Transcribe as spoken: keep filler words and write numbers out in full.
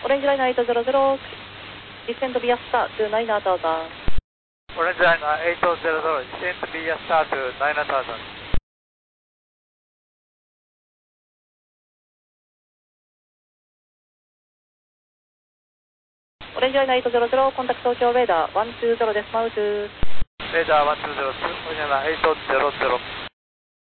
Orange Line eight zero zero, descend via star to nine thousand. Orange Line eight zero zero, descend via star to nine thousand. Orange Line eight zero zero, contact Tokyo radar one two zero decimal two. Radar one two zero two, Orange Line eight zero zero.